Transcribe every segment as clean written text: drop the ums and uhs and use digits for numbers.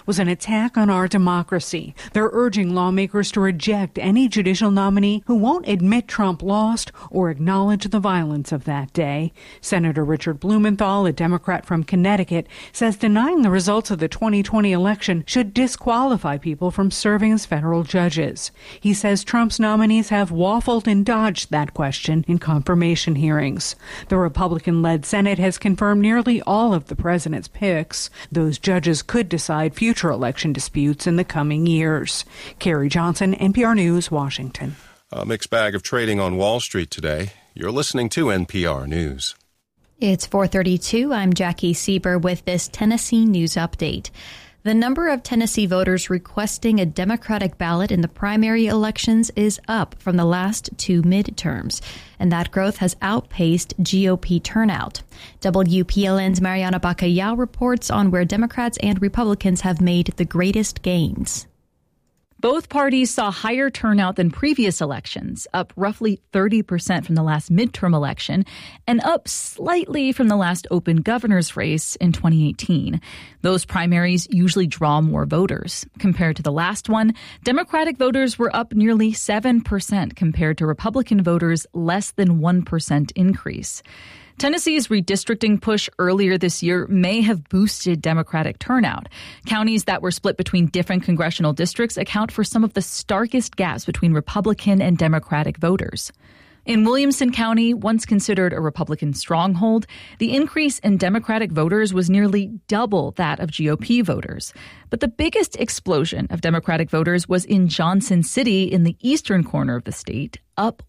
was an attack on our democracy. They're urging lawmakers to reject any judicial nominee who won't admit Trump lost or acknowledge the violence of that day. Senator Richard Blumenthal, a Democrat from Connecticut, says denying the results of the 2020 election should disqualify people from serving as federal judges. He says Trump's nominees have waffled and dodged that question in confirmation hearings. The Republican-led Senate has confirmed nearly all of the president's picks. Those judges could decide future election disputes in the coming years. Carrie Johnson, NPR News, Washington. A mixed bag of trading on Wall Street today. You're listening to NPR News. It's 4:32. I'm Jackie Sieber with this Tennessee news update. The number of Tennessee voters requesting a Democratic ballot in the primary elections is up from the last two midterms, and that growth has outpaced GOP turnout. WPLN's Mariana Bacallao reports on where Democrats and Republicans have made the greatest gains. Both parties saw higher turnout than previous elections, up roughly 30% from the last midterm election and up slightly from the last open governor's race in 2018. Those primaries usually draw more voters. Compared to the last one, Democratic voters were up nearly 7% compared to Republican voters' less than 1% increase. Tennessee's redistricting push earlier this year may have boosted Democratic turnout. Counties that were split between different congressional districts account for some of the starkest gaps between Republican and Democratic voters. In Williamson County, once considered a Republican stronghold, the increase in Democratic voters was nearly double that of GOP voters. But the biggest explosion of Democratic voters was in Johnson City in the eastern corner of the state, up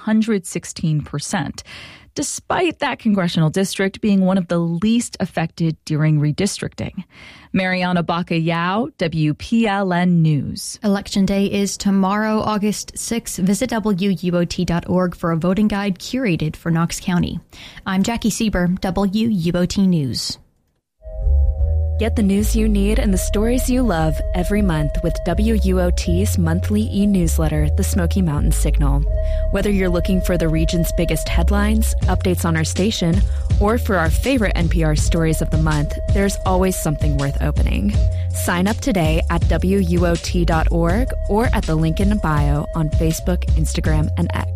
116%. Despite that congressional district being one of the least affected during redistricting. Mariana Bacallao, WPLN News. Election Day is tomorrow, August 6th. Visit WUOT.org for a voting guide curated for Knox County. I'm Jackie Sieber, WUOT News. Get the news you need and the stories you love every month with WUOT's monthly e-newsletter, The Smoky Mountain Signal. Whether you're looking for the region's biggest headlines, updates on our station, or for our favorite NPR stories of the month, there's always something worth opening. Sign up today at WUOT.org or at the link in the bio on Facebook, Instagram, and X.